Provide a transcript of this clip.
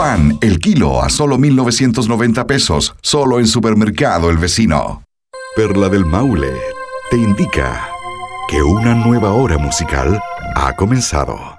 pan, el kilo a solo 1,990 pesos, solo en Supermercado El Vecino. Perla del Maule te indica que una nueva hora musical ha comenzado.